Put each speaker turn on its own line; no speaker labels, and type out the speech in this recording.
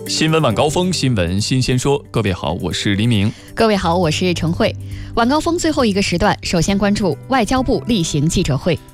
新闻晚高峰，新闻新鲜说。各位好，我是黎明。
各位好，我是陈慧。晚高峰最后一个时段，首先关注外交部例行记者会。